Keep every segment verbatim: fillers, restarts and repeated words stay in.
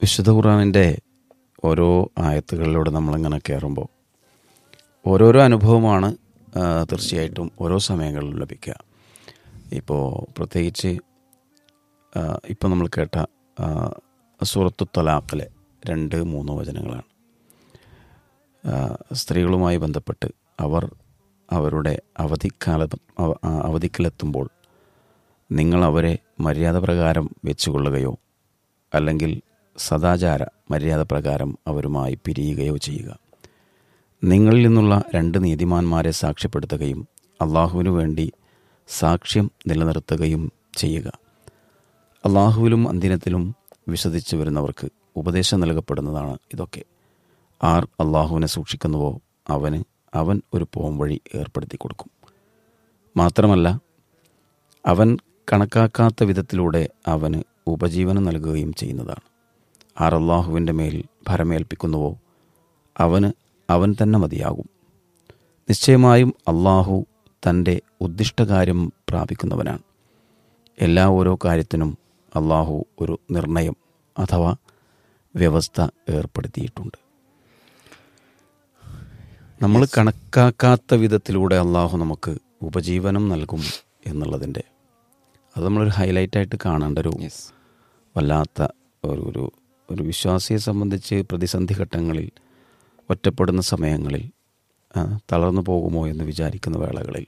വിശുദ്ധ ഖുർആനിൻ്റെ ഓരോ ആയത്തുകളിലൂടെ നമ്മളിങ്ങനെ കയറുമ്പോൾ ഓരോരോ അനുഭവമാണ് തീർച്ചയായിട്ടും ഓരോ സമയങ്ങളിലും ലഭിക്കുക. ഇപ്പോൾ പ്രത്യേകിച്ച് ഇപ്പോൾ നമ്മൾ കേട്ട സൂറത്തു തലാഖിലെ രണ്ട് മൂന്ന് വചനങ്ങളാണ്. സ്ത്രീകളുമായി ബന്ധപ്പെട്ട് അവർ അവരുടെ അവധിക്കാല അവധിക്കലെത്തുമ്പോൾ നിങ്ങൾ അവരെ മര്യാദ പ്രകാരം വെച്ചുകൊള്ളുകയോ അല്ലെങ്കിൽ സദാചാര മര്യാദ പ്രകാരം അവരുമായി പിരിയുകയോ ചെയ്യുക. നിങ്ങളിൽ നിന്നുള്ള രണ്ട് നീതിമാന്മാരെ സാക്ഷ്യപ്പെടുത്തുകയും അള്ളാഹുവിനു വേണ്ടി സാക്ഷ്യം നിലനിർത്തുകയും ചെയ്യുക. അള്ളാഹുവിലും അന്ത്യത്തിലും വിശ്വസിച്ച് വരുന്നവർക്ക് ഉപദേശം നൽകപ്പെടുന്നതാണ് ഇതൊക്കെ. ആർ അള്ളാഹുവിനെ സൂക്ഷിക്കുന്നുവോ അവന് അവൻ ഒരു പോംവഴി ഏർപ്പെടുത്തി കൊടുക്കും. മാത്രമല്ല അവൻ കണക്കാക്കാത്ത വിധത്തിലൂടെ അവന് ഉപജീവനം നൽകുകയും ചെയ്യുന്നതാണ്. ആർ അള്ളാഹുവിൻ്റെ മേൽ ഭരമേൽപ്പിക്കുന്നുവോ അവന് അവൻ തന്നെ മതിയാകും. നിശ്ചയമായും അള്ളാഹു തൻ്റെ ഉദ്ദിഷ്ടകാര്യം പ്രാപിക്കുന്നവനാണ്. എല്ലാ ഓരോ കാര്യത്തിനും അള്ളാഹു ഒരു നിർണയം അഥവാ വ്യവസ്ഥ ഏർപ്പെടുത്തിയിട്ടുണ്ട്. നമ്മൾ കണക്കാക്കാത്ത വിധത്തിലൂടെ അള്ളാഹു നമുക്ക് ഉപജീവനം നൽകും എന്നുള്ളതിൻ്റെ അത് നമ്മളൊരു ഹൈലൈറ്റായിട്ട് കാണേണ്ട ഒരു വല്ലാത്ത ഒരു ഒരു ഒരു വിശ്വാസിയെ സംബന്ധിച്ച് പ്രതിസന്ധി ഘട്ടങ്ങളിൽ, ഒറ്റപ്പെടുന്ന സമയങ്ങളിൽ, തളർന്നു പോകുമോ എന്ന് വിചാരിക്കുന്ന വേളകളിൽ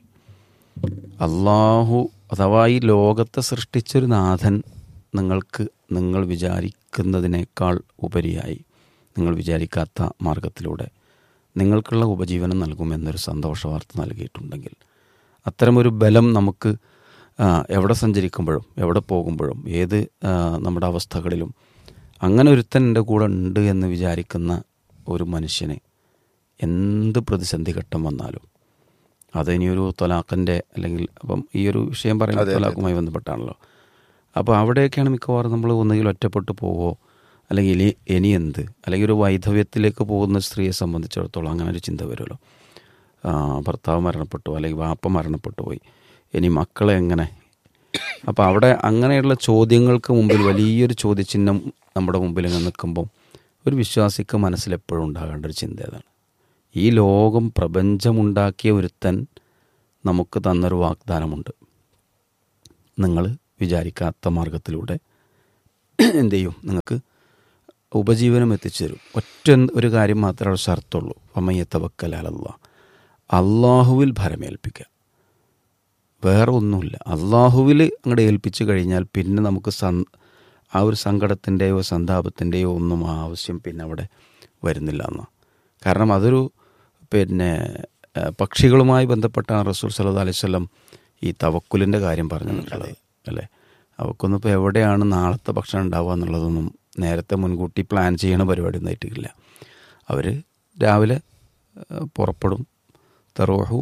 അള്ളാഹു അഥവാ ഈ ലോകത്തെ സൃഷ്ടിച്ചൊരു നാഥൻ നിങ്ങൾക്ക് നിങ്ങൾ വിചാരിക്കുന്നതിനേക്കാൾ ഉപരിയായി നിങ്ങൾ വിചാരിക്കാത്ത മാർഗത്തിലൂടെ നിങ്ങൾക്കുള്ള ഉപജീവനം നൽകുമെന്നൊരു സന്തോഷ വാർത്ത നൽകിയിട്ടുണ്ടെങ്കിൽ അത്തരമൊരു ബലം നമുക്ക് എവിടെ സഞ്ചരിക്കുമ്പോഴും എവിടെ പോകുമ്പോഴും ഏത് നമ്മുടെ അവസ്ഥകളിലും അങ്ങനെ ഒരുത്തൻ എൻ്റെ കൂടെ ഉണ്ട് എന്ന് വിചാരിക്കുന്ന ഒരു മനുഷ്യന് എന്ത് പ്രതിസന്ധി ഘട്ടം വന്നാലും അതിനിയൊരു തൊലാഖിൻ്റെ അല്ലെങ്കിൽ അപ്പം ഈ ഒരു വിഷയം പറയുന്നത് തൊലാഖുമായി ബന്ധപ്പെട്ടാണല്ലോ. അപ്പോൾ അവിടെയൊക്കെയാണ് മിക്കവാറും നമ്മൾ ഒന്നുകിൽ ഒറ്റപ്പെട്ടു പോവോ അല്ലെങ്കിൽ ഇനി ഇനി എന്ത് അല്ലെങ്കിൽ ഒരു വൈധവ്യത്തിലേക്ക് പോകുന്ന സ്ത്രീയെ സംബന്ധിച്ചിടത്തോളം അങ്ങനെ ഒരു ചിന്ത വരുമല്ലോ. ഭർത്താവ് മരണപ്പെട്ടു അല്ലെങ്കിൽ വാപ്പ മരണപ്പെട്ടു പോയി, ഇനി മക്കളെ എങ്ങനെ. അപ്പോൾ അവിടെ അങ്ങനെയുള്ള ചോദ്യങ്ങൾക്ക് മുമ്പിൽ വലിയൊരു ചോദ്യചിഹ്നം നമ്മുടെ മുമ്പിൽ ഇങ്ങനെ നിൽക്കുമ്പം ഒരു വിശ്വാസിക്ക് മനസ്സിലെപ്പോഴും ഉണ്ടാകേണ്ട ഒരു ചിന്ത ഏതാണ്? ഈ ലോകം പ്രപഞ്ചമുണ്ടാക്കിയ ഒരുത്തൻ നമുക്ക് തന്നൊരു വാഗ്ദാനമുണ്ട്. നിങ്ങൾ വിചാരിക്കാത്ത മാർഗത്തിലൂടെ എന്ത് ചെയ്യും? നിങ്ങൾക്ക് ഉപജീവനം എത്തിച്ചു തരും. ഒറ്റ ഒരു കാര്യം മാത്രമേ അവിടെ ഷർത്തുള്ളൂ. ഫമൻ യതവക്കൽ അലല്ലാഹ്, അള്ളാഹുവിൽ ഭരമേൽപ്പിക്കുക. വേറെ ഒന്നുമില്ല. അള്ളാഹുവിൽ അങ്ങോട്ട് ഏൽപ്പിച്ചു കഴിഞ്ഞാൽ പിന്നെ നമുക്ക് സ ആ ഒരു സങ്കടത്തിൻ്റെയോ സന്താപത്തിൻ്റെയോ ഒന്നും ആവശ്യം പിന്നെ അവിടെ വരുന്നില്ല എന്നാണ്. കാരണം അതൊരു പിന്നെ പക്ഷികളുമായി ബന്ധപ്പെട്ടാണ് റസൂൽ സല്ലല്ലാഹു അലൈഹി വസല്ലം ഈ തവക്കുലിൻ്റെ കാര്യം പറഞ്ഞിട്ടുള്ളത് അല്ലേ. അവക്കൊന്നും ഇപ്പോൾ എവിടെയാണ് നാളത്തെ ഭക്ഷണം ഉണ്ടാവുക എന്നുള്ളതൊന്നും നേരത്തെ മുൻകൂട്ടി പ്ലാൻ ചെയ്യണ പരിപാടി ഒന്നും ആയിട്ടില്ല. അവർ രാവിലെ പുറപ്പെടും. തറൂഹു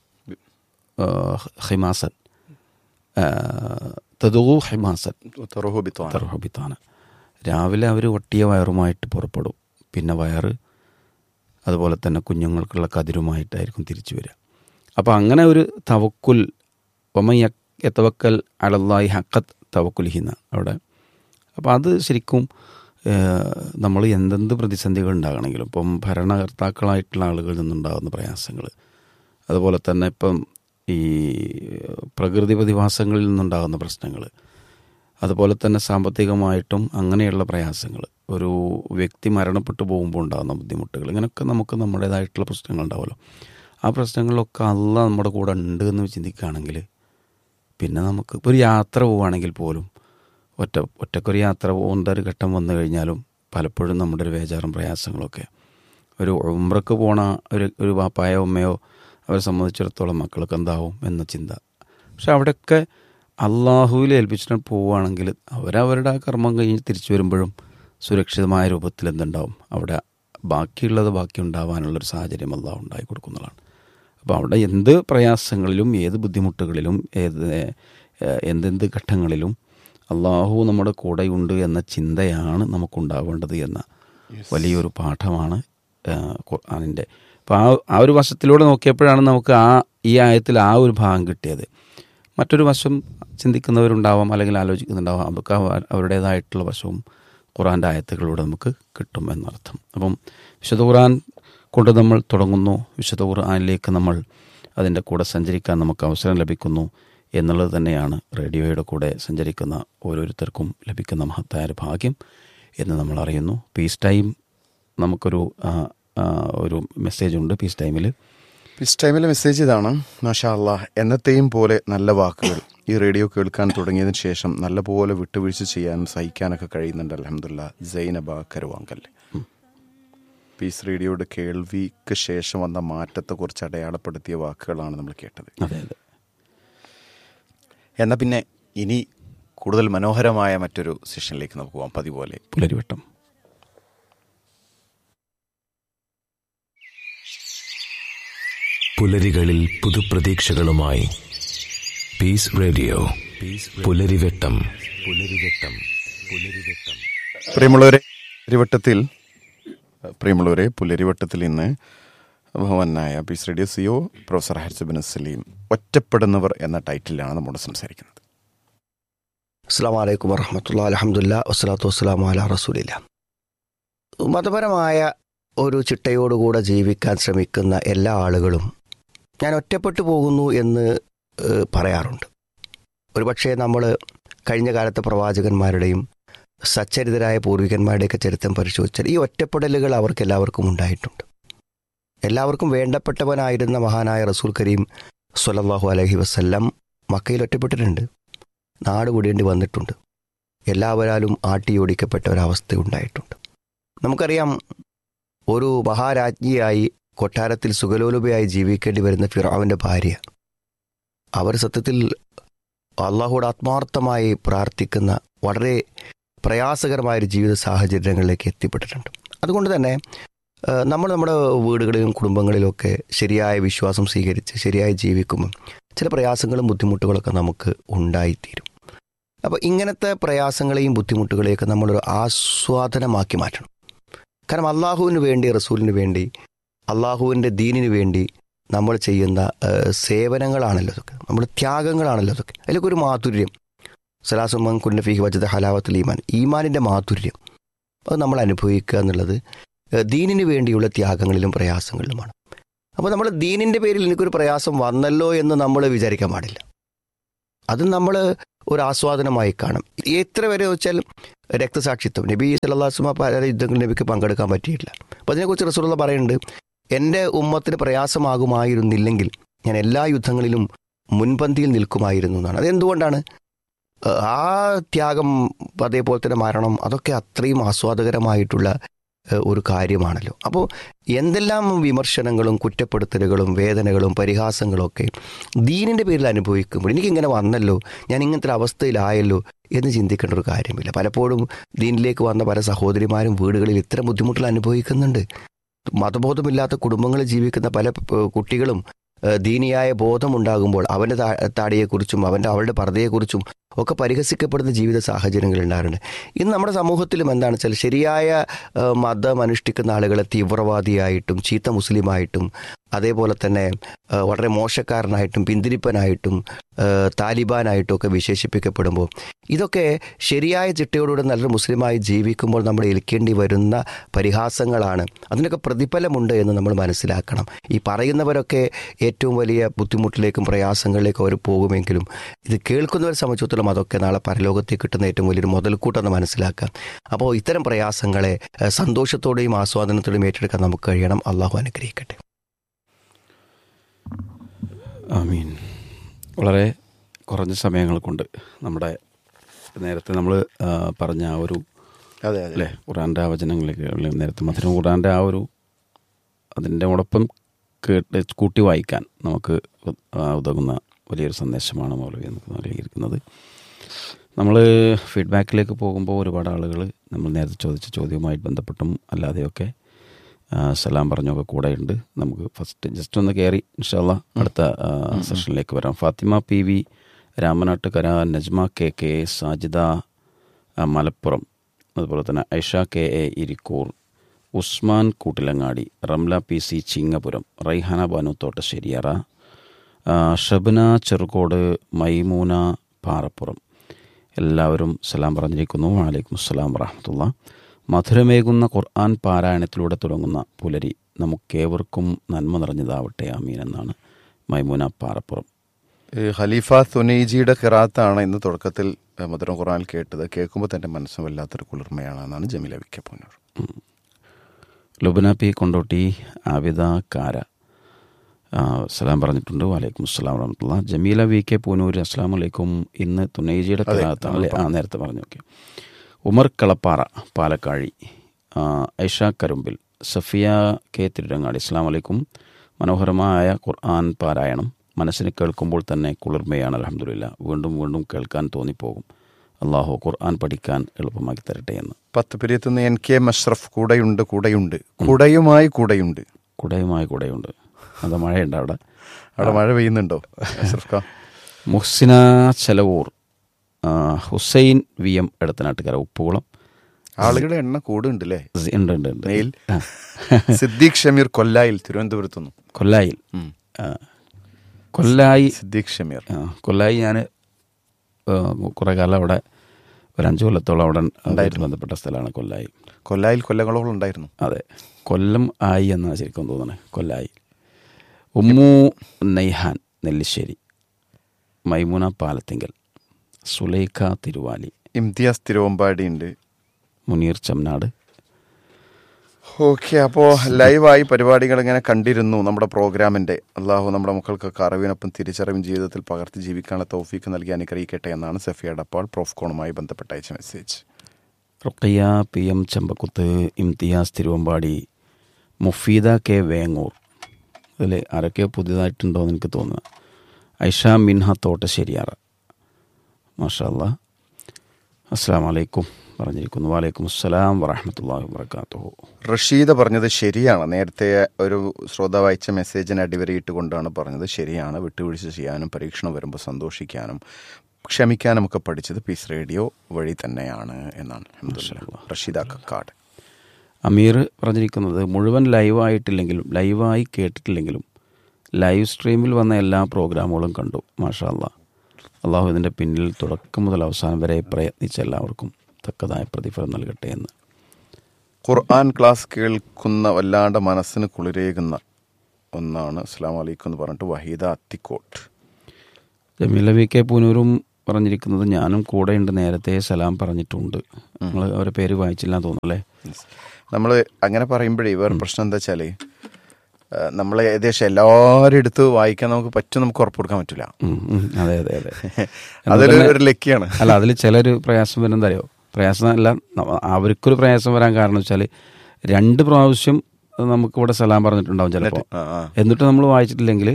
ഹിമാസൻ തദൂ ഹിമാസൻ തറൂഹു ബിത്താന. രാവിലെ അവർ ഒട്ടിയ വയറുമായിട്ട് പുറപ്പെടും. പിന്നെ വയറ് അതുപോലെ തന്നെ കുഞ്ഞുങ്ങൾക്കുള്ള കതിരുമായിട്ടായിരിക്കും തിരിച്ചു വരിക. അപ്പോൾ അങ്ങനെ ഒരു തവക്കുൽ വമൻ യതവക്കൽ അലല്ലാഹി ഹഖത്ത് തവക്കുലിഹിന്ന അവിടെ. അപ്പോൾ അത് ശരിക്കും നമ്മൾ എന്തെന്ത് പ്രതിസന്ധികൾ ഉണ്ടാകണമെങ്കിലും ഇപ്പം ഭരണകർത്താക്കളായിട്ടുള്ള ആളുകളിൽ നിന്നുണ്ടാകുന്ന പ്രയാസങ്ങൾ, അതുപോലെ തന്നെ ഇപ്പം ഈ പ്രകൃതി പ്രതിഭാസങ്ങളിൽ നിന്നുണ്ടാകുന്ന പ്രശ്നങ്ങൾ, അതുപോലെ തന്നെ സാമ്പത്തികമായിട്ടും അങ്ങനെയുള്ള പ്രയാസങ്ങൾ, ഒരു വ്യക്തി മരണപ്പെട്ടു പോകുമ്പോൾ ഉണ്ടാകുന്ന ബുദ്ധിമുട്ടുകൾ, ഇങ്ങനെയൊക്കെ നമുക്ക് നമ്മുടേതായിട്ടുള്ള പ്രശ്നങ്ങളുണ്ടാവുമല്ലോ. ആ പ്രശ്നങ്ങളിലൊക്കെ അല്ലാഹ് നമ്മുടെ കൂടെ ഉണ്ട് എന്ന് ചിന്തിക്കുകയാണെങ്കിൽ പിന്നെ നമുക്ക് ഇപ്പോൾ ഒരു യാത്ര പോവുകയാണെങ്കിൽ പോലും ഒറ്റ ഒറ്റക്കൊരു യാത്ര പോകുന്ന ഒരു ഘട്ടം വന്നു കഴിഞ്ഞാലും പലപ്പോഴും നമ്മുടെ ഒരു വേജാറും പ്രയാസങ്ങളൊക്കെ ഒരു ഉംറക്ക് പോണ ഒരു ഒരു വാപ്പായോ ഉമ്മയോ അവരെ സംബന്ധിച്ചിടത്തോളം മക്കൾക്ക് എന്താവും എന്ന ചിന്ത. പക്ഷെ അവിടെയൊക്കെ അള്ളാഹുവിൽ ഏൽപ്പിച്ചിട്ട് പോവുകയാണെങ്കിൽ അവരവരുടെ ആ കർമ്മം കഴിഞ്ഞ് തിരിച്ചു വരുമ്പോഴും സുരക്ഷിതമായ രൂപത്തിൽ എന്തുണ്ടാവും? അവിടെ ബാക്കിയുള്ളത് ബാക്കി ഉണ്ടാവാനുള്ളൊരു സാഹചര്യം അള്ളാഹു ഉണ്ടായി കൊടുക്കുന്നതാണ്. അപ്പോൾ അവിടെ എന്ത് പ്രയാസങ്ങളിലും ഏത് ബുദ്ധിമുട്ടുകളിലും ഏത് എന്തെന്ത് ഘട്ടങ്ങളിലും അള്ളാഹു നമ്മുടെ കൂടെയുണ്ട് എന്ന ചിന്തയാണ് നമുക്കുണ്ടാവേണ്ടത് എന്ന വലിയൊരു പാഠമാണ് ഖുർആനിൻ്റെ. അപ്പോൾ ആ ആ ഒരു വശത്തിലൂടെ നോക്കിയപ്പോഴാണ് നമുക്ക് ആ ഈ ആയത്തിൽ ആ ഒരു ഭാഗം കിട്ടിയത്. മറ്റൊരു വശം ചിന്തിക്കുന്നവരുണ്ടാവാം അല്ലെങ്കിൽ ആലോചിക്കുന്നുണ്ടാവാം. അവർക്ക് അവരുടേതായിട്ടുള്ള വശവും ഖുർആൻ്റെ ആയത്തുകളിലൂടെ നമുക്ക് കിട്ടും എന്നർത്ഥം. അപ്പം വിശുദ്ധ ഖുർആൻ കൊണ്ട് നമ്മൾ തുടങ്ങുന്നു, വിശുദ്ധ ഖുർആനിലേക്ക് നമ്മൾ അതിൻ്റെ കൂടെ സഞ്ചരിക്കാൻ നമുക്ക് അവസരം ലഭിക്കുന്നു എന്നുള്ളത് തന്നെയാണ് റേഡിയോയുടെ കൂടെ സഞ്ചരിക്കുന്ന ഓരോരുത്തർക്കും ലഭിക്കുന്ന മഹത്തായ ഒരു ഭാഗ്യം എന്ന് നമ്മൾ അറിയുന്നു. പീസ് ടൈം നമുക്കൊരു ഒരു മെസ്സേജ് ഉണ്ട് പീസ് ടൈമിൽ. പീസ് ടൈമിലെ മെസ്സേജ് ഇതാണ്: മാഷാ അല്ലാഹ്, എന്നത്തെയും പോലെ നല്ല വാക്കുകൾ ഈ റേഡിയോ കേൾക്കാൻ തുടങ്ങിയതിന് ശേഷം നല്ലപോലെ വിട്ടുവീഴ്ച ചെയ്യാനും സഹിക്കാനൊക്കെ കഴിയുന്നുണ്ട്. അൽഹംദുലില്ലാ. സൈനബ കരുവാങ്കൽ. പീസ് റേഡിയോയുടെ കേൾവിക്ക് ശേഷം വന്ന മാറ്റത്തെക്കുറിച്ച് അടയാളപ്പെടുത്തിയ വാക്കുകളാണ് നമ്മൾ കേട്ടത്. അതെ അതെ. എന്നാൽ പിന്നെ ഇനി കൂടുതൽ മനോഹരമായ മറ്റൊരു സെഷനിലേക്ക് നമുക്ക് പോകാം. പതിപോലെ പുലരിവട്ടം. പുലരികളിൽ പുതുപ്രതീക്ഷകളുമായി പീസ് റേഡിയോ. പുലരിവട്ടം. പുലരിവട്ടം. പുലരിവട്ടം. പ്രിയമുള്ളവരെ, പുലരിവട്ടത്തിൽ പ്രിയമുള്ളവരെ പുലരിവട്ടത്തിൽ ഇന്ന് ഭവനായ piece radio CO professor ഹർസബിൻ Saleem ഒറ്റപ്പെടുന്നവർ എന്ന ടൈറ്റിലാണ് നമ്മോട് സംസാരിക്കുന്നത്. അസ്സലാമു അലൈക്കും വറഹ്മത്തുള്ളാഹി അൽഹംദുലില്ലാ വസ്സലാത്തു വസ്സലാമു അലാ റസൂലില്ലാ. മതപരമായ ഒരു ചിട്ടയോടുകൂടെ ജീവിക്കാൻ ശ്രമിക്കുന്ന എല്ലാ ആളുകളും ഞാൻ ഒറ്റപ്പെട്ടു പോകുന്നു എന്ന് പറയാറുണ്ട്. ഒരുപക്ഷെ നമ്മൾ കഴിഞ്ഞ കാലത്തെ പ്രവാചകന്മാരുടെയും സച്ചരിതരായ പൂർവികന്മാരുടെയൊക്കെ ചരിത്രം പരിശോധിച്ചാൽ ഈ ഒറ്റപ്പെടലുകൾ അവർക്ക് എല്ലാവർക്കും ഉണ്ടായിട്ടുണ്ട്. എല്ലാവർക്കും വേണ്ടപ്പെട്ടവനായിരുന്ന മഹാനായ റസൂൽ കരീം സ്വല്ലല്ലാഹു അലൈഹി വസല്ലം മക്കയിൽ ഒറ്റപ്പെട്ടിട്ടുണ്ട്. നാട് വിടേണ്ടി വന്നിട്ടുണ്ട്. എല്ലാവരാലും ആട്ടിയോടിക്കപ്പെട്ട ഒരവസ്ഥ ഉണ്ടായിട്ടുണ്ട്. നമുക്കറിയാം, ഒരു മഹാരാജ്ഞിയായി കൊട്ടാരത്തിൽ സുഖലോലുപയായി ജീവിക്കേണ്ടി വരുന്ന ഫിർഔന്റെ ഭാര്യ, അവർ സത്യത്തിൽ അള്ളാഹുവോട് ആത്മാർത്ഥമായി പ്രാർത്ഥിക്കുന്ന വളരെ പ്രയാസകരമായൊരു ജീവിത സാഹചര്യങ്ങളിലേക്ക് എത്തിപ്പെട്ടിട്ടുണ്ട്. അതുകൊണ്ട് തന്നെ നമ്മൾ നമ്മുടെ വീടുകളിലും കുടുംബങ്ങളിലുമൊക്കെ ശരിയായ വിശ്വാസം സ്വീകരിച്ച് ശരിയായി ജീവിക്കുമ്പോൾ ചില പ്രയാസങ്ങളും ബുദ്ധിമുട്ടുകളൊക്കെ നമുക്ക് ഉണ്ടായിത്തീരും. അപ്പോൾ ഇങ്ങനത്തെ പ്രയാസങ്ങളെയും ബുദ്ധിമുട്ടുകളെയൊക്കെ നമ്മളൊരു ആസ്വാദനമാക്കി മാറ്റണം. കാരണം അള്ളാഹുവിന് വേണ്ടി, റസൂലിന് വേണ്ടി, അള്ളാഹുവിൻ്റെ ദീനിന് വേണ്ടി നമ്മൾ ചെയ്യുന്ന സേവനങ്ങളാണല്ലോ അതൊക്കെ, നമ്മുടെ ത്യാഗങ്ങളാണല്ലോ അതൊക്കെ. അതിലൊക്കെ ഒരു മാധുര്യം, സലാസുമൻ കുന്നഫീഹി വജദ ഹലാവത്തുൽ ഈമാൻ, ഈമാനിൻ്റെ മാധുര്യം അത് നമ്മൾ അനുഭവിക്കുക എന്നുള്ളത് ദീനിന് വേണ്ടിയുള്ള ത്യാഗങ്ങളിലും പ്രയാസങ്ങളിലുമാണ്. അപ്പോൾ നമ്മൾ ദീനിൻ്റെ പേരിൽ എനിക്കൊരു പ്രയാസം വന്നല്ലോ എന്ന് നമ്മൾ വിചാരിക്കാൻ പാടില്ല. അത് നമ്മൾ ഒരു ആസ്വാദനമായി കാണും. എത്ര വരെ വെച്ചാൽ രക്തസാക്ഷിത്വം, നബി സല്ലല്ലാഹു അലൈഹി വസല്ലം പല യുദ്ധങ്ങളിൽ നബിക്ക് പങ്കെടുക്കാൻ പറ്റിയിട്ടില്ല. അപ്പോൾ അതിനെക്കുറിച്ച് റസൂലുള്ളാഹി പറയുന്നുണ്ട്, എൻ്റെ ഉമ്മത്തിന് പ്രയാസമാകുമായിരുന്നില്ലെങ്കിൽ ഞാൻ എല്ലാ യുദ്ധങ്ങളിലും മുൻപന്തിയിൽ നിൽക്കുമായിരുന്നു എന്നാണ്. അതെന്തുകൊണ്ടാണ്? ആ ത്യാഗം, അതേപോലെ തന്നെ മരണം, അതൊക്കെ അത്രയും ആസ്വാദകരമായിട്ടുള്ള ഒരു കാര്യമാണല്ലോ. അപ്പോൾ എന്തെല്ലാം വിമർശനങ്ങളും കുറ്റപ്പെടുത്തലുകളും വേദനകളും പരിഹാസങ്ങളും ഒക്കെ ദീനിൻ്റെ പേരിൽ അനുഭവിക്കുമ്പോൾ എനിക്കിങ്ങനെ വന്നല്ലോ, ഞാൻ ഇങ്ങനത്തെ ഒരു അവസ്ഥയിലായല്ലോ എന്ന് ചിന്തിക്കേണ്ട ഒരു കാര്യമില്ല. പലപ്പോഴും ദീനിലേക്ക് വന്ന പല സഹോദരിമാരും വീടുകളിൽ ഇത്തരം ബുദ്ധിമുട്ടുകൾ അനുഭവിക്കുന്നുണ്ട്. മതബോധമില്ലാത്ത കുടുംബങ്ങളിൽ ജീവിക്കുന്ന പല കുട്ടികളും ദീനിയായ ബോധമുണ്ടാകുമ്പോൾ അവൻ്റെ താടിയെക്കുറിച്ചും അവൻ്റെ അവളുടെ പർദ്ദയെക്കുറിച്ചും ഒക്കെ പരിഹസിക്കപ്പെടുന്ന ജീവിത സാഹചര്യങ്ങൾ ഉണ്ടാകുന്നുണ്ട്. ഇന്ന് നമ്മുടെ സമൂഹത്തിലും എന്താണെന്ന് വെച്ചാൽ ശരിയായ മതം അനുഷ്ഠിക്കുന്ന ആളുകളെ തീവ്രവാദിയായിട്ടും ചീത്ത മുസ്ലിമായിട്ടും അതേപോലെ തന്നെ വളരെ മോശക്കാരനായിട്ടും പിന്തിരിപ്പനായിട്ടും താലിബാനായിട്ടും ഒക്കെ വിശേഷിപ്പിക്കപ്പെടുമ്പോൾ ഇതൊക്കെ ശരിയായ ചിട്ടയോടുകൂടെ നല്ലൊരു മുസ്ലിമായി ജീവിക്കുമ്പോൾ നമ്മൾ ഏൽക്കേണ്ടി വരുന്ന പരിഹാസങ്ങളാണ്. അതിനൊക്കെ പ്രതിഫലമുണ്ട് എന്ന് നമ്മൾ മനസ്സിലാക്കണം. ഈ പറയുന്നവരൊക്കെ ഏറ്റവും വലിയ ബുദ്ധിമുട്ടിലേക്കും പ്രയാസങ്ങളിലേക്കും അവർ പോകുമെങ്കിലും ഇത് കേൾക്കുന്നവരെ സംബന്ധിച്ചിടത്തോളം അതൊക്കെ നാളെ പരലോകത്തേക്ക് കിട്ടുന്ന ഏറ്റവും വലിയൊരു മുതൽക്കൂട്ടെന്ന് മനസ്സിലാക്കാം. അപ്പോൾ ഇത്തരം പ്രയാസങ്ങളെ സന്തോഷത്തോടെയും ആസ്വാദനത്തോടെയും ഏറ്റെടുക്കാൻ നമുക്ക് കഴിയണം. അള്ളാഹു അനുഗ്രഹിക്കട്ടെ. ആമീൻ. വളരെ കുറഞ്ഞ സമയങ്ങൾ കൊണ്ട് നമ്മുടെ നേരത്തെ നമ്മൾ പറഞ്ഞ ആ ഒരു അതെ അല്ലേ ഖുർആൻ്റെ ആ വചനങ്ങളിലേക്ക് നേരത്തെ മധുരം ഖുർആൻ്റെ ആ ഒരു അതിൻ്റെ ഒപ്പം കേട്ട് കൂട്ടി വായിക്കാൻ നമുക്ക് ഉതകുന്ന വലിയൊരു സന്ദേശമാണ് മൗലവി നമുക്ക് നൽകിയിരിക്കുന്നത്. നമ്മൾ ഫീഡ്ബാക്കിലേക്ക് പോകുമ്പോൾ ഒരുപാട് ആളുകൾ നമ്മൾ നേരത്തെ ചോദിച്ച ചോദ്യവുമായിട്ട് ബന്ധപ്പെട്ടും അല്ലാതെയൊക്കെ സലാം പറഞ്ഞൊക്കെ കൂടെ ഉണ്ട്. നമുക്ക് ഫസ്റ്റ് ജസ്റ്റ് ഒന്ന് കയറി ഇൻഷാ അല്ലാഹ് അടുത്ത സെഷനിലേക്ക് വരാം. Fathima P V Ramanattukara, Najma K K, Sajida Malappuram, അതുപോലെ തന്നെ Aisha K A Irikkur, Usman Koottilangadi, Ramla P C Chingapuram, Raihana Banu Thottasseriyara, Shabna Cherukode, Maimoona പാറപ്പുറം എല്ലാവരും സലാം പറഞ്ഞിരിക്കുന്നു. വഅലൈക്കും അസ്സലാം വറഹ്മത്തുള്ളാഹി. മധുരമേകുന്ന ഖുർആൻ പാരായണത്തിലൂടെ തുടങ്ങുന്ന പുലരി നമുക്കേവർക്കും നന്മ നിറഞ്ഞതാവട്ടെ, ആമീൻ എന്നാണ് മൈമൂന പാറപ്പുറം. ഖലീഫ സുനൈജിയുടെ ഖിറാത്താണ് ഇന്ന് തുടക്കത്തിൽ മധുരം ഖുർആനിൽ കേട്ടത്. കേൾക്കുമ്പോൾ തന്നെ മനസ്സും വല്ലാത്തൊരു കുളിർമയാണ് എന്നാണ് Jameela V K Poonoor. ലുബന P Kondotty, Avida കാര സലാം പറഞ്ഞിട്ടുണ്ട്. വലൈക്കും അസ്സലാം വറഹ്മത്തുള്ളാഹി. ജമീല വി കെ പൂനൂർ അസ്സലാമു അലൈക്കും. ഇന്ന് തുനൈജിയുടെ ഖിറാത്താണ് അല്ലേ? ആ നേരത്തെ പറഞ്ഞു. ഓക്കെ. ഉമർ കളപ്പാറ പാലക്കാഴി, ഐഷ കരുമ്പിൽ, സഫിയ കെ തിരുരങ്ങാടി അസ്സലാമു അലൈക്കും. മനോഹരമായ ഖുർആൻ പാരായണം മനസ്സിന് കേൾക്കുമ്പോൾ തന്നെ കുളിർമയാണ്. അൽഹംദുലില്ലാ, വീണ്ടും വീണ്ടും കേൾക്കാൻ തോന്നിപ്പോകും. അള്ളാഹു ഖുർആൻ പഠിക്കാൻ എളുപ്പമാക്കി തരട്ടെ എന്ന്. പത്ത് പിരിയത്തുനിന്ന് എൻ കെ മഷ്റഫ് കൂടെയുണ്ട് കൂടെയുണ്ട് കൂടെയുമായി കൂടെയുണ്ട് കുടയുമായി കൂടെയുണ്ട്. അത് മഴയുണ്ട് അവിടെ? അവിടെ മഴ പെയ്യുന്നുണ്ടോ മഷ്റഫ് ഖാൻ? Muhsina Chelavoor, Hussain V M Edathanattukara Uppukulam. ആളുകളുടെ എണ്ണം കൂടുണ്ട് അല്ലേ? ഉണ്ട് ഉണ്ട് ഉണ്ട്. നെയിൽ സിദ്ദീഖ് ഷമീർ കൊല്ലായിൽ തിരുവനന്തപുരത്തുനിന്ന്. കൊല്ലായിൽ കൊല്ലായി സിദ്ദീഖ് ഷമീർ കൊല്ലായി ഞാൻ കുറേ കാലം അവിടെ ഒരു അഞ്ച് കൊല്ലത്തോളം അവിടെ ഉണ്ടായിട്ട് ബന്ധപ്പെട്ട സ്ഥലമാണ് കൊല്ലായി. കൊല്ലായിൽ കൊല്ലങ്ങളോളം ഉണ്ടായിരുന്നു. അതെ, കൊല്ലം ആയി എന്നാണ് ശരിക്കും തോന്നണേ. കൊല്ലായി. ഉമ്മു നൈഹാൻ നെല്ലിശ്ശേരി, മൈമുന പാലത്തിങ്കൽ, സുലൈഖ തിരുവാലി, ഇംതിയാസ് തിരുവമ്പാടി ഉണ്ട്, മുനീർ ചമ്നാട്. ഓക്കെ. അപ്പോൾ ലൈവായി പരിപാടികൾ ഇങ്ങനെ കണ്ടിരുന്നു നമ്മുടെ പ്രോഗ്രാമിൻ്റെ. അള്ളാഹു നമ്മുടെ മക്കൾക്കൊക്കെ അറിവിനൊപ്പം തിരിച്ചറിവും ജീവിതത്തിൽ പകർത്തി ജീവിക്കാനുള്ള തൗഫീക്ക് നൽകി അനുഗ്രഹിക്കട്ടെ എന്നാണ് സഫിയ ഡപ്പാൾ പ്രോഫ്കോണുമായി ബന്ധപ്പെട്ട അയച്ച message. Ruqayya P M Chambakkuth, Imtiaz Thiruvambady, Mufeeda K Vengoor. അതിൽ ആരൊക്കെയോ പുതിയതായിട്ടുണ്ടോ എന്ന് എനിക്ക് തോന്നുന്നത്. ഐഷ മിൻഹ തോട്ടശ്ശേരിയാറ. മാഷാ അല്ലാ. അസ്സലാമു അലൈക്കും പറഞ്ഞിരിക്കുന്നു. വലൈക്കും അസ്സലാം വറഹ്മത്തുള്ളാഹി വബറകാതുഹു. റഷീദ പറഞ്ഞത് ശരിയാണ്. നേരത്തെ ഒരു ശ്രോതാവ് അയച്ച മെസ്സേജിന് അടിവരയിട്ട് കൊണ്ടാണ് പറഞ്ഞത്. ശരിയാണ്, വിട്ടുവീഴ്ച ചെയ്യാനും പരീക്ഷണം വരുമ്പോൾ സന്തോഷിക്കാനും ക്ഷമിക്കാനും ഒക്കെ പഠിച്ചത് പീസ് റേഡിയോ വഴി തന്നെയാണ് എന്നാണ് റഷീദ കക്കാട്. അമീർ പറഞ്ഞിരിക്കുന്നത് മുഴുവൻ ലൈവായിട്ടില്ലെങ്കിലും ലൈവായി കേട്ടിട്ടില്ലെങ്കിലും ലൈവ് സ്ട്രീമിൽ വന്ന എല്ലാ പ്രോഗ്രാമുകളും കണ്ടു. മാഷാ അല്ലാ. അള്ളാഹു ഇതിൻ്റെ പിന്നിൽ തുടക്കം മുതൽ അവസാനം വരെ പ്രയത്നിച്ച എല്ലാവർക്കും തക്കതായ പ്രതിഫലം നൽകട്ടെ എന്ന്. ഖുർആൻ ക്ലാസ് കേൾക്കുന്ന വല്ലാണ്ട് മനസ്സിന് കുളിരേകുന്ന ഒന്നാണ്. അസ്സലാമു അലൈക്കും എന്ന് പറഞ്ഞിട്ട് വഹീദ അത്തിക്കോട്ട്. ജമീല വി കെ പൂനൂരും പറഞ്ഞിരിക്കുന്നത് ഞാനും കൂടെയുണ്ട്, നേരത്തെ സലാം പറഞ്ഞിട്ടുണ്ട്. നമ്മൾ അവരുടെ പേര് വായിച്ചില്ല തോന്നുന്നല്ലേ? നമ്മൾ അങ്ങനെ പറയുമ്പോഴേ വേറെ പ്രശ്നം എന്താ വെച്ചാൽ നമ്മൾ ഏകദേശം എല്ലാവരും എടുത്ത് വായിക്കാൻ നമുക്ക് പറ്റും, നമുക്ക് ഉറപ്പ് കൊടുക്കാൻ പറ്റില്ല. അതെ അതെ അതെ അതൊരു ഒരു ലക്കിയാണ്. അല്ല, അതിൽ ചിലർ പ്രയാസം വരുന്നത് അറിയോ? പ്രയാസം അല്ല, അവർക്കൊരു പ്രയാസം വരാൻ കാരണം വെച്ചാൽ രണ്ട് പ്രാവശ്യം നമുക്കിവിടെ സലാം പറഞ്ഞിട്ടുണ്ടാവും ചിലപ്പോൾ, എന്നിട്ട് നമ്മൾ വായിച്ചിട്ടില്ലെങ്കിൽ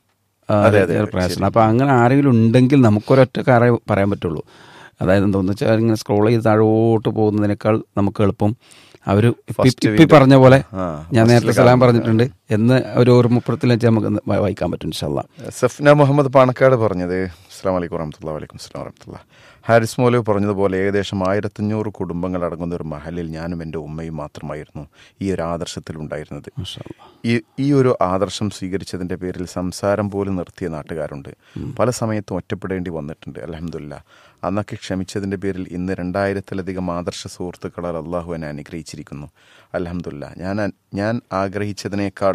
പ്രയാസം. അപ്പം അങ്ങനെ ആരെങ്കിലും ഉണ്ടെങ്കിൽ നമുക്കൊരൊറ്റ കാര്യം പറയാൻ പറ്റുള്ളൂ. അതായത് എന്താണെന്ന് വെച്ചാൽ ഇങ്ങനെ സ്ക്രോൾ ചെയ്ത് താഴോട്ട് പോകുന്നതിനേക്കാൾ നമുക്ക് എളുപ്പം അവർ ഇപ്പി പറഞ്ഞ പോലെ ഞാൻ നേരത്തെ സലാം പറഞ്ഞിട്ടുണ്ട് എന്ന് ഒരു ഓർമ്മപ്പെടുത്തിൽ വെച്ച് നമുക്ക് വായിക്കാൻ പറ്റും ഇൻഷാ അല്ലാ. സഫ്ന മുഹമ്മദ് പാണക്കാട് പറഞ്ഞത് അസ്സലാമു അലൈക്കും വറഹ്മത്തുള്ളാഹി. വലൈക്കും അസ്സലാം വറഹ്മത്തുള്ളാഹി. ഹാരിസ് മൗലവി പറഞ്ഞതുപോലെ ഏകദേശം ആയിരത്തഞ്ഞൂറ് കുടുംബങ്ങൾ അടങ്ങുന്ന ഒരു മഹലിൽ ഞാനും എൻ്റെ ഉമ്മയും മാത്രമായിരുന്നു ഈ ഒരു ആദർശത്തിലുണ്ടായിരുന്നത്. ഈ ഈ ഒരു ആദർശം സ്വീകരിച്ചതിൻ്റെ പേരിൽ സംസാരം പോലും നിർത്തിയ നാട്ടുകാരുണ്ട്. പല സമയത്തും ഒറ്റപ്പെടേണ്ടി വന്നിട്ടുണ്ട്. അൽഹംദുലില്ലാ, അന്നൊക്കെ ക്ഷമിച്ചതിൻ്റെ പേരിൽ ഇന്ന് രണ്ടായിരത്തിലധികം ആദർശ സുഹൃത്തുക്കളാൽ അള്ളാഹു എന്നെ അനുഗ്രഹിച്ചിരിക്കുന്നു. അൽഹംദുലില്ലാ, ഞാൻ ഞാൻ ആഗ്രഹിച്ചതിനേക്കാൾ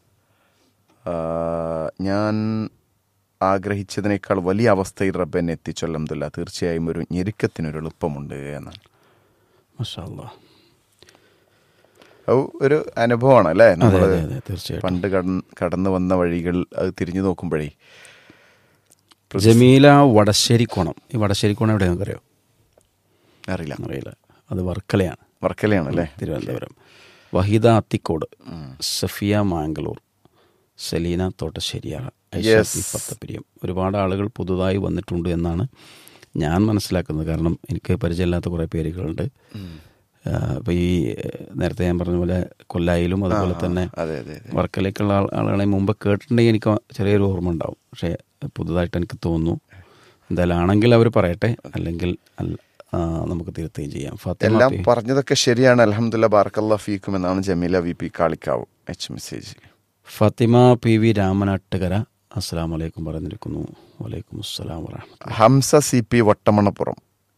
ഞാൻ ആഗ്രഹിച്ചതിനേക്കാൾ വലിയ അവസ്ഥയിൽ റബ്ബ് എന്നെ എത്തിച്ചു. അൽഹംദുലില്ലാ, തീർച്ചയായും ഒരു ഞെരുക്കത്തിനൊരു എളുപ്പമുണ്ട് എന്നാണ്. മാഷാ അല്ലാ. ഒരു അനുഭവമാണ് അല്ലേ? നമ്മൾ തീർച്ചയായും പണ്ട് കടന്നു വന്ന വഴികൾ അത് തിരിഞ്ഞു നോക്കുമ്പോഴേ. ജമീല വടശ്ശേരിക്കോണം. ഈ വടശ്ശേരിക്കോണം എവിടെ നമുക്കറിയോ? അറിയില്ല അറിയില്ല അത് വർക്കലയാണ്. വർക്കലയാണ് അല്ലേ? തിരുവനന്തപുരം. വഹീദ അത്തിക്കോട്, സഫിയ മാംഗ്ലൂർ, സെലീന തോട്ടശ്ശേരിയാറ, പത്തപ്പിരിയം. ഒരുപാട് ആളുകൾ പുതുതായി വന്നിട്ടുണ്ട് എന്നാണ് ഞാൻ മനസ്സിലാക്കുന്നത്. കാരണം എനിക്ക് പരിചയമില്ലാത്ത കുറേ പേരുകളുണ്ട്. അപ്പോൾ ഈ നേരത്തെ ഞാൻ പറഞ്ഞ പോലെ കൊല്ലായിലും അതുപോലെ തന്നെ വർക്കലേക്കുള്ള ആളുകളെ മുമ്പ് കേട്ടിട്ടുണ്ടെങ്കിൽ എനിക്ക് ചെറിയൊരു ഓർമ്മ ഉണ്ടാവും. പക്ഷേ പുതുതായിട്ട് എനിക്ക് തോന്നുന്നു. എന്തായാലും ആണെങ്കിൽ അവർ പറയട്ടെ, അല്ലെങ്കിൽ നമുക്ക് തീർത്തുകയും ചെയ്യാം. എല്ലാം പറഞ്ഞതൊക്കെ ശരിയാണ്. അൽഹംദുലില്ലാ, ബാറക്കല്ലാഹു ഫീക്കും എന്നാണ് Jameela V P Kalikavu H message. Fathima P V Ramanattukara അസ്സലാമു അലൈക്കും പറഞ്ഞിരിക്കുന്നു. വലൈക്കും അസ്സലാം വറഹ്മത്തുള്ളാഹി. Hamza C P Vattamanappuram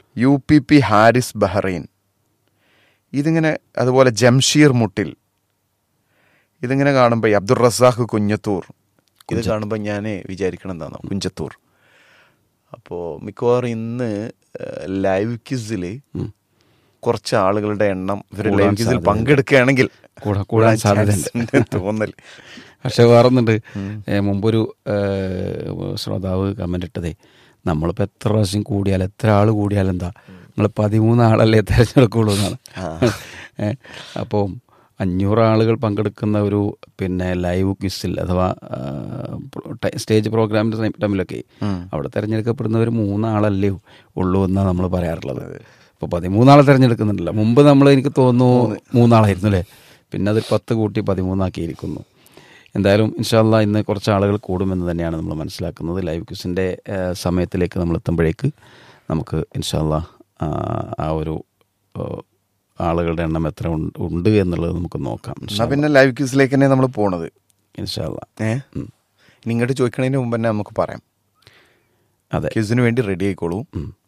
U P P Haris Bahrain. ഇതിങ്ങനെ അതുപോലെ ജംഷീർ മുട്ടിൽ. ഇതിങ്ങനെ കാണുമ്പോൾ അബ്ദുൾ റസാഖ് കുഞ്ഞത്തൂർ. ഇത് കാണുമ്പോൾ ഞാൻ വിചാരിക്കണം എന്താണോ, കുഞ്ചത്തൂർ. അപ്പോൾ മിക്കവാറും ഇന്ന് ലൈവ് ക്വിസിൽ കുറച്ച് ആളുകളുടെ എണ്ണം ഇവർ ലൈവ് ക്വിസിൽ പങ്കെടുക്കുകയാണെങ്കിൽ കൂടാൻ സാധ്യതയുണ്ട് തോന്നൽ. പക്ഷെ വേറൊന്നുണ്ട്, മുമ്പൊരു ശ്രോതാവ് കമൻ്റ് ഇട്ടതേ, നമ്മളിപ്പോൾ എത്ര പ്രാവശ്യം കൂടിയാൽ എത്ര ആൾ കൂടിയാലും എന്താ നിങ്ങൾ പതിമൂന്ന് ആളല്ലേ തിരഞ്ഞെടുക്കുള്ളൂ എന്നാണ്. അപ്പോൾ അഞ്ഞൂറ് ആളുകൾ പങ്കെടുക്കുന്ന ഒരു പിന്നെ ലൈവ് ക്വിസിൽ അഥവാ സ്റ്റേജ് പ്രോഗ്രാമിൻ്റെ ടൈമിലൊക്കെ അവിടെ തിരഞ്ഞെടുക്കപ്പെടുന്നവർ മൂന്നാളല്ലേ ഉള്ളൂ എന്നാണ് നമ്മൾ പറയാറുള്ളത്. ഇപ്പോൾ പതിമൂന്നാളെ തിരഞ്ഞെടുക്കുന്നുണ്ടല്ലോ. മുമ്പ് നമ്മൾ എനിക്ക് തോന്നുന്നു മൂന്നാളായിരുന്നു അല്ലേ, പിന്നെ അത് പത്ത് കൂട്ടി പതിമൂന്നാക്കിയിരിക്കുന്നു. എന്തായാലും ഇൻഷാ അല്ലാഹ് ഇന്ന് കുറച്ച് ആളുകൾ കൂടുമെന്ന് തന്നെയാണ് നമ്മൾ മനസ്സിലാക്കുന്നത്. ലൈവ് ക്വിസിൻ്റെ സമയത്തിലേക്ക് നമ്മൾ എത്തുമ്പോഴേക്ക് നമുക്ക് ഇൻഷാ അല്ലാഹ് ആ ഒരു ആളുകളുടെ എണ്ണം എത്ര ഉണ്ട് എന്നുള്ളത് നമുക്ക് നോക്കാം. പിന്നെ ലൈവ് ക്വിസിലേക്ക് തന്നെ നമ്മൾ പോണത് ഇൻഷാ അല്ലാഹ്. ഏഹ് ഇങ്ങോട്ട് ചോദിക്കണതിന് മുമ്പ് തന്നെ നമുക്ക് പറയാം. അതെ, ക്വിസിന് വേണ്ടി റെഡി ആയിക്കോളൂ.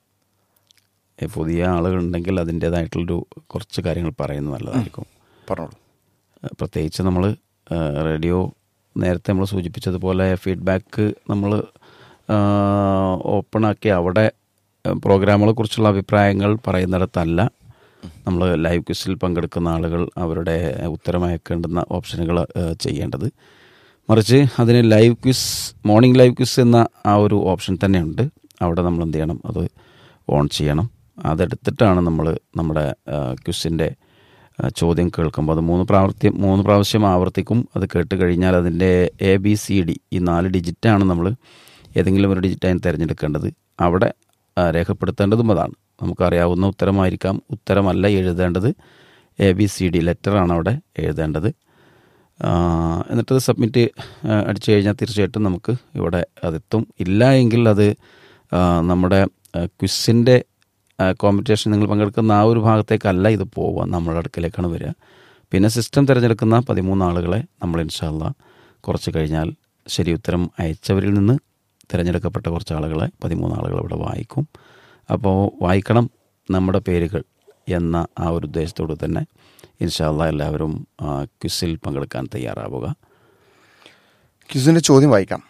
പുതിയ ആളുകളുണ്ടെങ്കിൽ അതിൻ്റേതായിട്ടുള്ളൊരു കുറച്ച് കാര്യങ്ങൾ പറയുന്നത് നല്ലതായിരിക്കും. പറഞ്ഞോളൂ. പ്രത്യേകിച്ച് നമ്മൾ റേഡിയോ നേരത്തെ നമ്മൾ സൂചിപ്പിച്ചതുപോലെ ഫീഡ്ബാക്ക് നമ്മൾ ഓപ്പണാക്കി അവിടെ പ്രോഗ്രാമുകളെ കുറിച്ചുള്ള അഭിപ്രായങ്ങൾ പറയുന്നിടത്തല്ല നമ്മൾ ലൈവ് ക്വിസിൽ പങ്കെടുക്കുന്ന ആളുകൾ അവരുടെ ഉത്തരം അയക്കേണ്ടുന്ന ഓപ്ഷനുകൾ ചെയ്യേണ്ടത്. മറിച്ച് അതിന് live quiz, morning live quiz എന്ന ആ ഒരു ഓപ്ഷൻ തന്നെയുണ്ട്. അവിടെ നമ്മൾ എന്ത് ചെയ്യണം, അത് ഓൺ ചെയ്യണം. അതെടുത്തിട്ടാണ് നമ്മൾ നമ്മുടെ ക്വിസിൻ്റെ ചോദ്യം കേൾക്കുമ്പോൾ അത് മൂന്ന് പ്രാവർത്തി മൂന്ന് പ്രാവശ്യം ആവർത്തിക്കും. അത് കേട്ട് കഴിഞ്ഞാൽ അതിൻ്റെ എ ബി സി ഡി ഈ നാല് ഡിജിറ്റാണ് നമ്മൾ ഏതെങ്കിലും ഒരു ഡിജിറ്റായി തിരഞ്ഞെടുക്കേണ്ടത്. അവിടെ രേഖപ്പെടുത്തേണ്ടതും അതാണ്. നമുക്കറിയാവുന്ന ഉത്തരമായിരിക്കാം, ഉത്തരമല്ല എഴുതേണ്ടത്, എ ബി സി ഡി ലെറ്ററാണ് അവിടെ എഴുതേണ്ടത്. എന്നിട്ടത് സബ്മിറ്റ് അടിച്ചു കഴിഞ്ഞാൽ തീർച്ചയായിട്ടും നമുക്ക് ഇവിടെ അതെത്തും. ഇല്ല എങ്കിൽ അത് നമ്മുടെ ക്വിസിൻ്റെ കോമ്പറ്റീഷൻ നിങ്ങൾ പങ്കെടുക്കുന്ന ആ ഒരു ഭാഗത്തേക്കല്ല ഇത് പോവുക, നമ്മുടെ അടുക്കലേക്കാണ് വരിക. പിന്നെ സിസ്റ്റം തിരഞ്ഞെടുക്കുന്ന പതിമൂന്ന് ആളുകളെ നമ്മൾ ഇൻഷാ അല്ലാഹ് കുറച്ച് കഴിഞ്ഞാൽ ശരി ഉത്തരം അയച്ചവരിൽ നിന്ന് തിരഞ്ഞെടുക്കപ്പെട്ട കുറച്ച് ആളുകളെ പതിമൂന്ന് ആളുകൾ ഇവിടെ വായിക്കും. അപ്പോൾ വായിക്കണം നമ്മുടെ പേരുകൾ എന്ന ആ ഒരു ഉദ്ദേശത്തോട് തന്നെ ഇൻഷാ അല്ലാഹ് എല്ലാവരും ക്വിസിൽ പങ്കെടുക്കാൻ തയ്യാറാവുക. ക്വിസിൻ്റെ ചോദ്യം വായിക്കാം.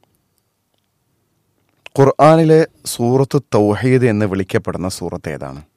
ഖുർആനിലെ സൂറത്ത് തൗഹീദ് എന്ന് വിളിക്കപ്പെടുന്ന സൂറത്ത് ഏതാണ്?